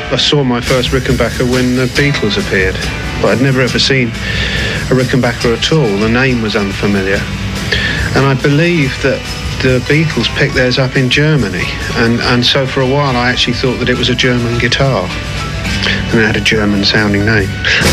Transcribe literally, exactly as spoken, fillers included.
I saw my first Rickenbacker when the Beatles appeared, but I'd never ever seen a Rickenbacker at all. The name was unfamiliar. And I believe that the Beatles picked theirs up in Germany, and, and so for a while I actually thought that it was a German guitar, and it had a German sounding name.